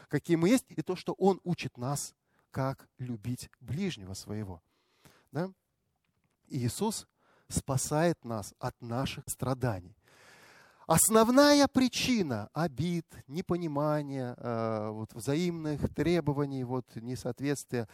какие мы есть, и то, что Он учит нас, как любить ближнего своего. Да? И Иисус спасает нас от наших страданий. Основная причина обид, непонимания, взаимных требований, несоответствия